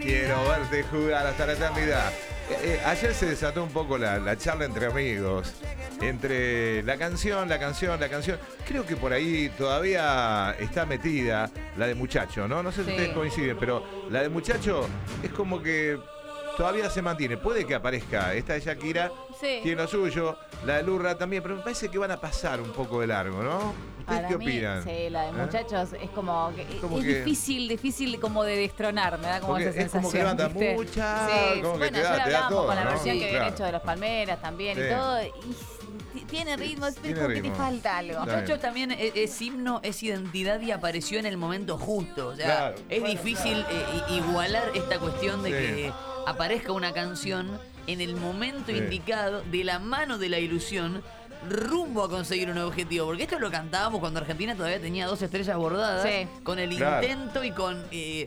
Quiero verte jugar hasta la eternidad. Ayer se desató un poco la charla entre amigos, entre la canción. Creo que por ahí todavía está metida la de Muchacho, ¿no? No sé si ustedes coinciden, pero la de Muchacho es como que todavía se mantiene. Puede que aparezca esta de Shakira, tiene lo suyo, la de Lurra también, pero me parece que van a pasar un poco de largo, ¿no? ¿Ustedes qué opinan? Sí, la de Muchachos es como que difícil como de destronar, me da como esa sensación. Es como que levanta mucha, como bueno, que te da todo, con la ¿no? versión que habían hecho de los Palmeras también y todo, y tiene ritmo, pero como que te falta algo. Muchachos también es himno, es identidad y apareció en el momento justo, o sea, es difícil igualar esta cuestión de que aparezca una canción en el momento indicado, de la mano de la ilusión, rumbo a conseguir un objetivo. Porque esto lo cantábamos cuando Argentina todavía tenía 2 estrellas bordadas, con el intento y con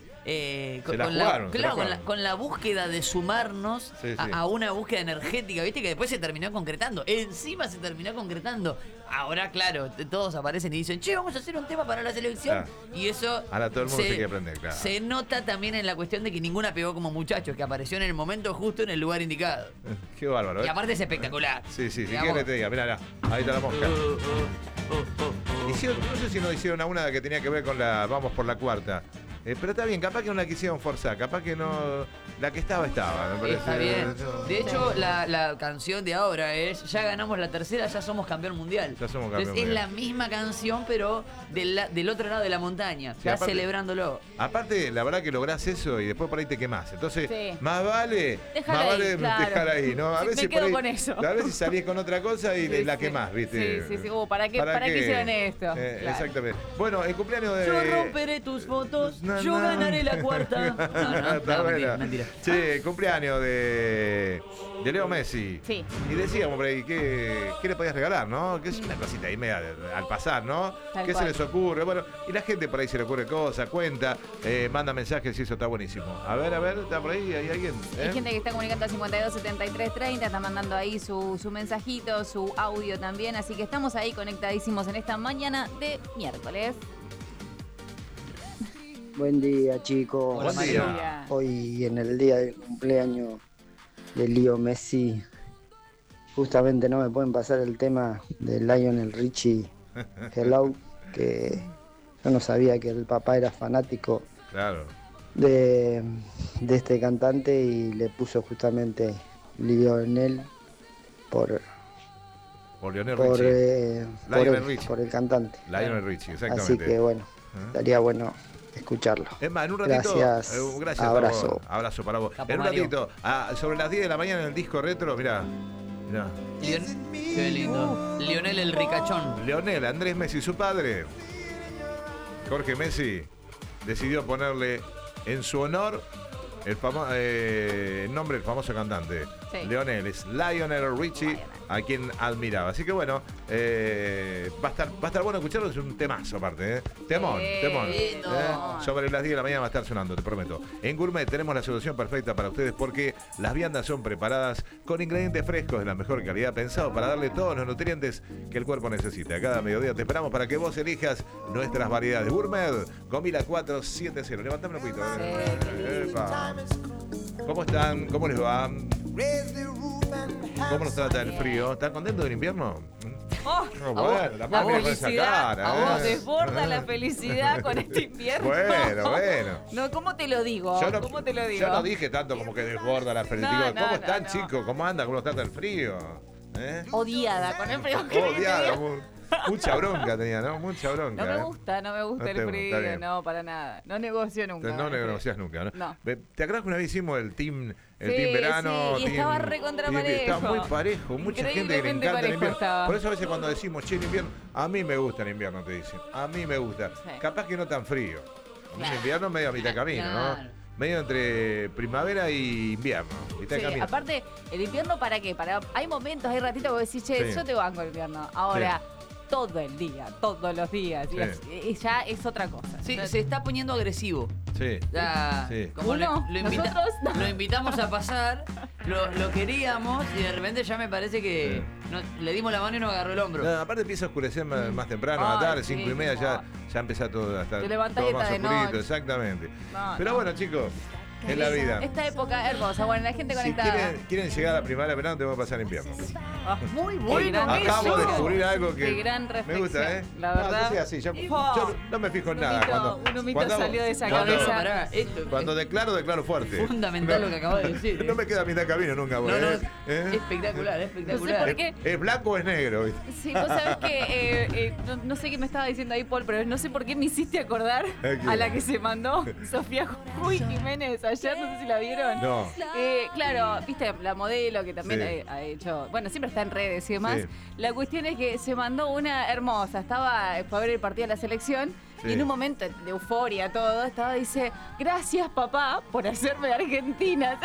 la búsqueda de sumarnos a una búsqueda energética, ¿viste? Que después se terminó concretando. Encima se terminó concretando. Ahora, claro, todos aparecen y dicen, che, vamos a hacer un tema para la selección. Y eso ahora todo el mundo se quiere aprender, se nota también en la cuestión de que ninguna pegó como Muchachos, que apareció en el momento justo, en el lugar indicado. Qué bárbaro. Y aparte es espectacular. Sí, ¿qué le te diga? Mirá, ahí está la mosca. Hicieron, no sé si no hicieron una que tenía que ver con la vamos por la cuarta. Pero está bien, capaz que no la quisieron forzar, capaz que no. La que estaba, me parece. Está bien. De hecho, la canción de ahora es ya ganamos la tercera, ya somos campeón mundial. Ya somos campeón mundial. Es la misma canción, pero del otro lado de la montaña, ya aparte, celebrándolo. Aparte, la verdad que lográs eso y después por ahí te quemás. Entonces, más vale dejar ahí, ¿no? A veces me quedo con eso. A veces salís con otra cosa y la quemás, ¿viste? Sí. ¿Para qué hicieron esto? Exactamente. Bueno, el cumpleaños de. Yo romperé tus fotos. Yo ganaré la cuarta. No, mentira. Che, cumpleaños de Leo Messi. Sí. Y decíamos por ahí, ¿qué le podías regalar, no? Que es una cosita ahí media al pasar, ¿no? ¿Qué se les ocurre? Bueno, y la gente por ahí se le ocurre cosas, cuenta, manda mensajes y eso está buenísimo. A ver, ¿está por ahí? ¿Hay alguien? Hay gente que está comunicando al 52 73 30, está mandando ahí su mensajito, su audio también, así que estamos ahí conectadísimos en esta mañana de miércoles. Buen día, chicos. Buen día. Hoy en el día del cumpleaños de Leo Messi, justamente no me pueden pasar el tema de Lionel Richie, Hello, que yo no sabía que el papá era fanático de este cantante y le puso justamente Lionel por Lionel Richie. Por el cantante. Lionel Richie, exactamente. Así que bueno, estaría bueno escucharlo. Es más, en un ratito. Gracias. Abrazo. Abrazo para vos. En un ratito, sobre las 10 de la mañana en el disco retro, mirá. Qué lindo. Lionel el ricachón. Lionel, Andrés Messi, su padre, Jorge Messi, decidió ponerle en su honor el nombre del famoso cantante. Lionel, es Lionel Richie, a quien admiraba. Así que bueno, va a estar bueno escucharlo, es un temazo aparte, Temón. Sobre las 10 de la mañana va a estar sonando, te prometo. En Gourmet tenemos la solución perfecta para ustedes porque las viandas son preparadas con ingredientes frescos de la mejor calidad, pensado para darle todos los nutrientes que el cuerpo necesita. Cada mediodía te esperamos para que vos elijas nuestras variedades. Gourmet, Gomila 470. Levantame un poquito. ¿Cómo están? ¿Cómo les va? ¿Cómo nos trata el frío? ¿Están contentos del invierno? Bueno, la felicidad. A vos desborda la felicidad con este invierno. Bueno. No, ¿cómo te lo digo? Yo no dije tanto como que desborda la felicidad. ¿Cómo están, chicos? ¿Cómo andan? ¿Cómo nos trata el frío? Odiada con el frío. Odiada. Mucha bronca tenía, ¿no? Mucha bronca. No me gusta el frío, no, para nada. No negocio nunca. No negocias nunca, ¿no? ¿Te acuerdas que una vez hicimos el team verano? Sí, y estaba recontra parejo. Está muy parejo, mucha gente que le encanta el invierno. Por eso a veces cuando decimos, che, el invierno, a mí me gusta el invierno, te dicen. A mí me gusta. Capaz que no tan frío. El invierno medio a mitad de camino, ¿no? Medio entre primavera y invierno. Aparte, el invierno, ¿para qué? Hay momentos, hay ratitos que vos decís, che, yo te banco el invierno. Ahora, todo el día, todos los días. Y ya es otra cosa. Se está poniendo agresivo. Como lo invitamos a pasar, lo queríamos y de repente ya me parece que le dimos la mano y nos agarró el hombro. Aparte empieza a oscurecer más temprano, a la tarde, 5:30 ya empieza todo hasta te levantás todo más de oscurito, noche. exactamente. Pero bueno, chicos, en la vida. Esta época hermosa. Bueno, la gente conectada. Si quieren llegar a la primavera, verano, te voy a pasar invierno. Muy bueno. Acabo de descubrir algo que Qué gran reflexión. me gusta, ¿eh? La verdad. Yo soy así. Yo no me fijo en nada. Un humito salió de esa cabeza. Cuando declaro fuerte. Fundamental lo que acabo de decir. No me queda a mitad de camino nunca, güey. Espectacular, espectacular. No sé por qué. ¿Es blanco o es negro? Sí, vos sabés que no sé qué me estaba diciendo ahí, Paul, pero no sé por qué me hiciste acordar a la que se mandó Sofía Jujuy Jiménez ayer, no sé si la vieron. No. Claro, viste, la modelo que también ha hecho, bueno, siempre está en redes y demás. Sí. La cuestión es que se mandó una hermosa, fue a ver el partido de la selección. Sí. Y en un momento de euforia todo, dice, gracias papá por hacerme de Argentina.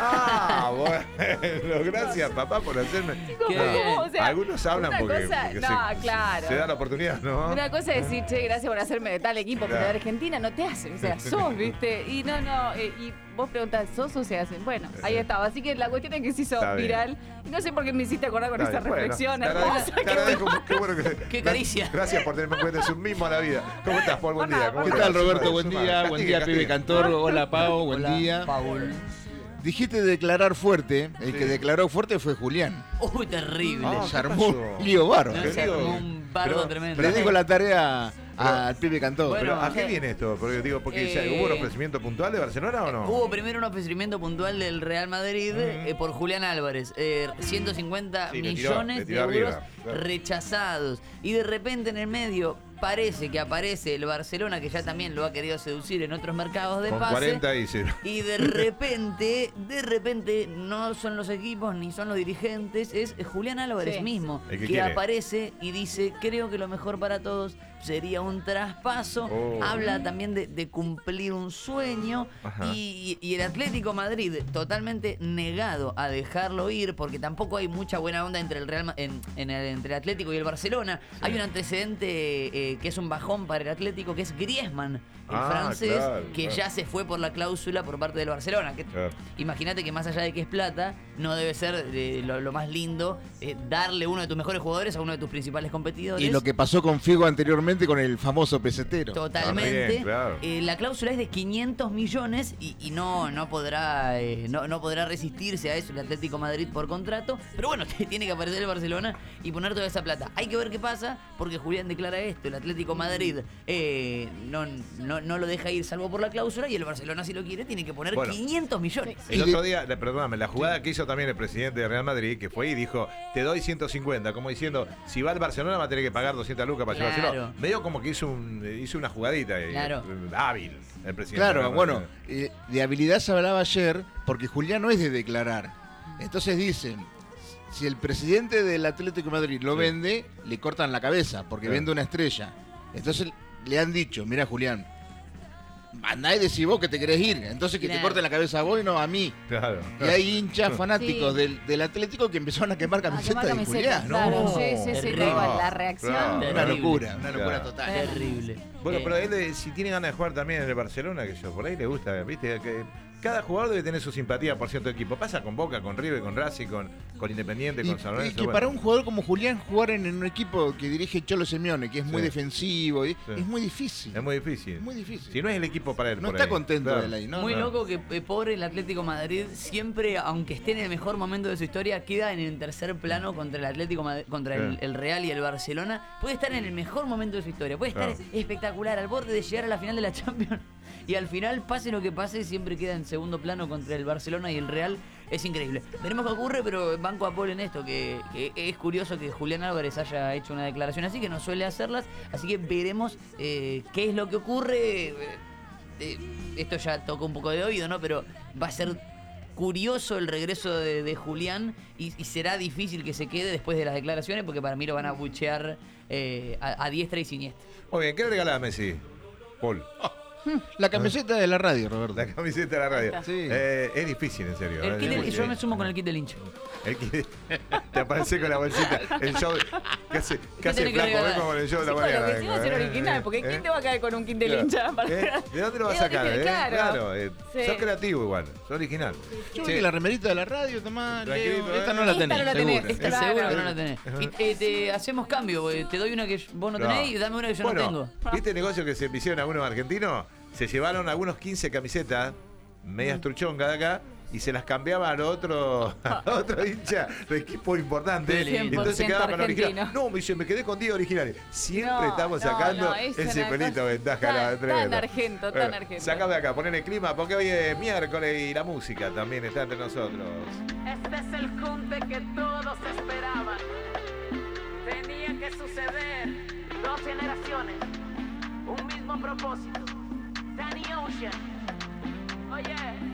Bueno, gracias papá por hacerme. O sea, algunos hablan porque claro. se da la oportunidad, ¿no? Una cosa es decir, che, gracias por hacerme de tal equipo, pero de Argentina no te hacen, o sea, sos, ¿viste? Y y vos preguntás, ¿sos o se hacen? Bueno, ahí estaba. Así que la cuestión es que se hizo viral. Y no sé por qué me hiciste acordar con esa reflexión hermosa. Qué bueno que... Qué caricia. Gracias por tenerme en cuenta, es un mismo a la vida. ¿Cómo estás, Paul? Buen día. ¿Qué tal, Roberto? Buen día, Pibe Cantor. Hola, Pau, buen día. Paul. Dijiste declarar fuerte. El que declaró fuerte fue Julián. Uy, terrible. Se armó un lío bárbaro. Se armó un bardo tremendo. Le dijo la tarea al Pibe Cantor. Bueno, ¿pero a qué viene esto? Porque ¿hubo un ofrecimiento puntual de Barcelona o no? Hubo primero un ofrecimiento puntual del Real Madrid por Julián Álvarez. 150 millones de euros rechazados. Y de repente en el medio parece que aparece el Barcelona, que ya también lo ha querido seducir en otros mercados de pase. 40 y 0. Y de repente no son los equipos ni son los dirigentes, es Julián Álvarez mismo que aparece y dice, creo que lo mejor para todos sería un traspaso. Habla también de cumplir un sueño. Y el Atlético Madrid totalmente negado a dejarlo ir, porque tampoco hay mucha buena onda entre entre el Atlético y el Barcelona. Hay un antecedente que es un bajón para el Atlético, que es Griezmann, el francés, que ya se fue por la cláusula por parte del Barcelona. Imagínate que más allá de que es plata, no debe ser lo más lindo darle uno de tus mejores jugadores a uno de tus principales competidores. Y lo que pasó con Figo anteriormente con el famoso pesetero. Totalmente. La cláusula es de 500 millones y no podrá resistirse a eso el Atlético Madrid por contrato. Pero bueno, tiene que aparecer el Barcelona y poner toda esa plata. Hay que ver qué pasa, porque Julián declara esto. El Atlético Madrid no lo deja ir salvo por la cláusula, y el Barcelona, si lo quiere, tiene que poner 500 millones. El otro día, perdóname, la jugada que hizo también el presidente de Real Madrid, que fue y dijo, te doy 150, como diciendo, si va al Barcelona va a tener que pagar 200 lucas para llevárselo. Medio como que hizo una jugadita hábil el presidente. Claro, bueno, de habilidad se hablaba ayer, porque Julián no es de declarar. Entonces dicen, si el presidente del Atlético de Madrid lo vende, le cortan la cabeza, porque vende una estrella. Entonces le han dicho, mira, Julián, andá y decís vos que te querés ir, entonces que te corten la cabeza a vos y no a mí. Claro. Y hay hinchas fanáticos del Atlético que empezaron a quemar camisetas de Julián. Claro, sí, la reacción. Una locura total. Terrible. Bueno, pero él, si tiene ganas de jugar también en el Barcelona, que por ahí le gusta, viste, que cada jugador debe tener su simpatía por cierto equipo. Pasa con Boca, con River, con Racing, con Independiente, con San Lorenzo. Y que para un jugador como Julián jugar en un equipo que dirige Cholo Simeone, que es muy defensivo, es muy difícil. Es muy difícil. Muy difícil. Si no es el equipo para él. No está contento de él ahí, ¿no? Muy loco que pobre el Atlético Madrid siempre, aunque esté en el mejor momento de su historia, queda en el tercer plano contra el Atlético Madrid, contra el Real y el Barcelona. Puede estar en el mejor momento de su historia, puede estar espectacular, al borde de llegar a la final de la Champions. Y al final, pase lo que pase, siempre queda en segundo plano contra el Barcelona y el Real. Es increíble. Veremos qué ocurre, pero banco a Paul en esto, que es curioso que Julián Álvarez haya hecho una declaración así, que no suele hacerlas. Así que veremos qué es lo que ocurre. Esto ya tocó un poco de oído, ¿no? Pero va a ser curioso el regreso de Julián y será difícil que se quede después de las declaraciones, porque para mí lo van a buchear a diestra y siniestra. Muy bien, ¿qué le regalás a Messi, Paul? La camiseta de la radio, Roberto. La camiseta de la radio. Sí. Es difícil, en serio. Yo me sumo con el kit del hincha. Te aparece con la bolsita. El show. ¿Qué hace Flaco? Vengo con el show de la mañana. Lo que hicimos era original, porque ¿quién te va a caer con un kit del hincha? ¿De dónde lo vas a sacar? Claro. Sos creativo igual, sos original. Yo creo que la remerita de la radio, Tomás, esta no la tenés. Seguro que no la tenés. Y te hacemos cambio, te doy una que vos no tenés y dame una que yo no tengo. ¿Viste el negocio que se hicieron algunos argentinos? Se llevaron algunos 15 camisetas medias truchongas de acá, y se las cambiaba a otro hincha de equipo importante. Entonces se quedaba con la original. No, me quedé con 10 originales. Siempre estamos sacando ese pelito de ventaja. Tan argento. Sácame de acá, poner el clima, porque hoy es miércoles y la música también está entre nosotros. Este es el junte que todos esperaban. Tenía que suceder 2 generaciones, un mismo propósito. Danny Ocean. Oye.